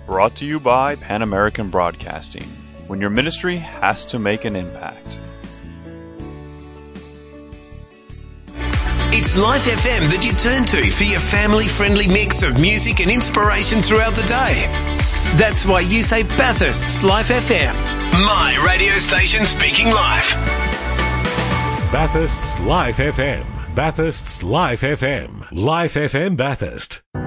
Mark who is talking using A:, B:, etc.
A: Brought to you by Pan American Broadcasting, when your ministry has to make an impact.
B: It's Life FM that you turn to for your family-friendly mix of music and inspiration throughout the day. That's why you say Bathurst's Life FM. My radio station speaking life.
C: Bathurst's Life FM. Bathurst's Life FM. Life FM Bathurst.